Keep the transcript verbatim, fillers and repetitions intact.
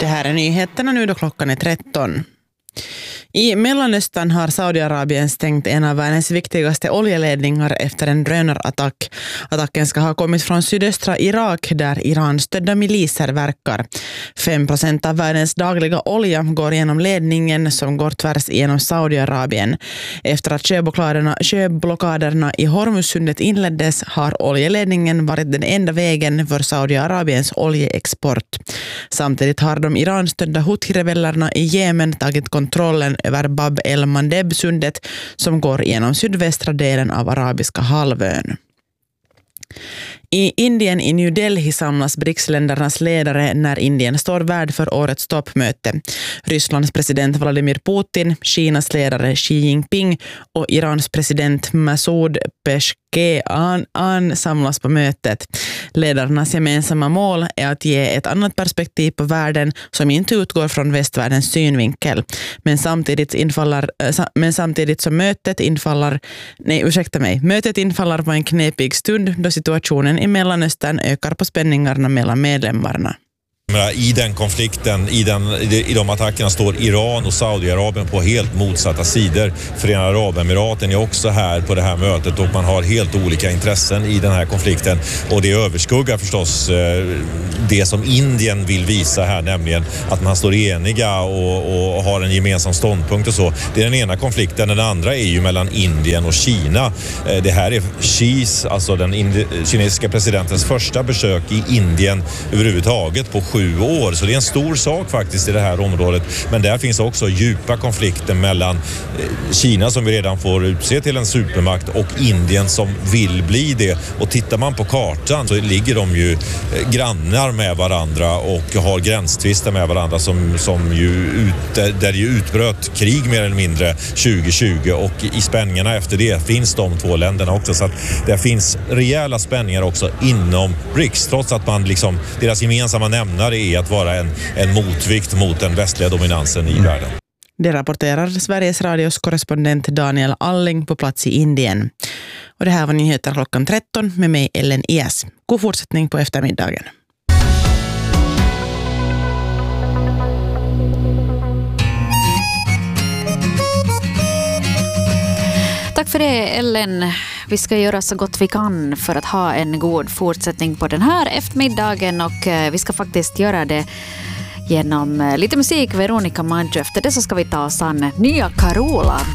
Det här är nyheterna nu då klockan är tretton. I Mellanöstern har Saudiarabien stängt en av världens viktigaste oljeledningar efter en drönarattack. Attacken ska ha kommit från sydöstra Irak där Iran-stödda miliser verkar. fem procent av världens dagliga olja går genom ledningen som går tvärs genom Saudiarabien. Efter att sjöblockaderna, sjöblockaderna i Hormuzsundet inleddes har oljeledningen varit den enda vägen för Saudiarabiens oljeexport. Samtidigt har de Iran-stödda Houthi-rebellerna i Jemen tagit kontrollen över Bab el-Mandeb-sundet som går genom sydvästra delen av arabiska halvön. I Indien i New Delhi samlas B R I C S-ländernas ledare när Indien står värd för årets toppmöte. Rysslands president Vladimir Putin, Kinas ledare Xi Jinping och Irans president Masoud Pezeshkian samlas på mötet. Ledarnas gemensamma mål är att ge ett annat perspektiv på världen som inte utgår från västvärldens synvinkel. Men samtidigt infallar, men samtidigt som mötet infallar, nej ursäkta mig, mötet infallar på en knepig stund då situationen i Mellanöstern ökar på spänningarna mellan medlemmarna. I den konflikten, i, den, i de attackerna står Iran och Saudiarabien på helt motsatta sidor. Förenade Arabemiraten är också här på det här mötet och man har helt olika intressen i den här konflikten. Och det överskuggar förstås det som Indien vill visa här, nämligen att man står eniga och, och har en gemensam ståndpunkt och så. Det är den ena konflikten, den andra är ju mellan Indien och Kina. Det här är Xis, alltså den indi- kinesiska presidentens första besök i Indien överhuvudtaget på sju år, så det är en stor sak faktiskt i det här området. Men där finns också djupa konflikter mellan Kina som vi redan får utse till en supermakt och Indien som vill bli det. Och tittar man på kartan så ligger de ju grannar med varandra och har gränstvister med varandra som, som ju ut, där det ju utbröt krig mer eller mindre tjugo tjugo och i spänningarna efter det finns de två länderna också, så att det finns rejäla spänningar också inom B R I C S, trots att man liksom, deras gemensamma nämnare är att vara en, en motvikt mot den västliga dominansen i världen. Det rapporterar Sveriges radios korrespondent Daniel Alling på plats i Indien. Och det här var nyheter klockan tretton med mig Ellen Ias. God fortsättning på eftermiddagen. Tack för det Ellen. Vi ska göra så gott vi kan för att ha en god fortsättning på den här eftermiddagen och vi ska faktiskt göra det genom lite musik. Veronica Maggio. Efter det så ska vi ta oss an nya Carola.